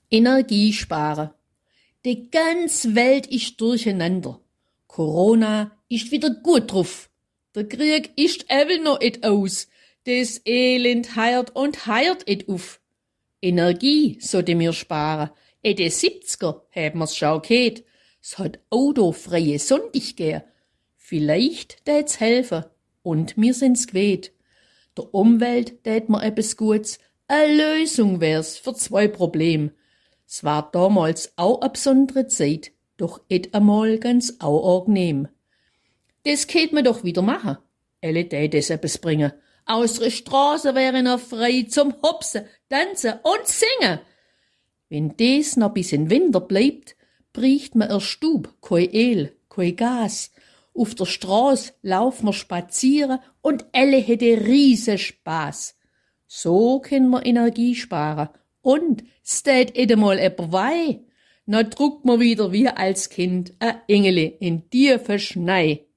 Energie sparen. Die ganze Welt ist durcheinander. Corona ist wieder gut drauf. Der Krieg ist eben noch et aus. Das Elend heiert und heiert et auf. Energie sollte mir sparen. In den 70er haben wir's schon gehört. Es hat autofreie Sonntag gegeben. Vielleicht tät's helfen. Und mir sind's gewählt. Der Umwelt tät mir etwas Gutes. Eine Lösung wär's für 2 Probleme. Es war damals auch eine besondere Zeit, doch et einmal ganz auch angenehm. Das könnt man doch wieder machen. Alle tät es etwas bringen. Unsere Straße wäre noch frei zum Hopsen, Tanzen und Singen. Wenn des noch bis in Winter bleibt, bricht man erst Stub, kein Öl, kein Gas. Auf der Straße laufen wir spazieren und alle hätte riesen Spaß. So können wir Energie sparen. Und es tät einmal etwa wei. Na druckt man wieder wie als Kind a Engele in tiefe Schnee.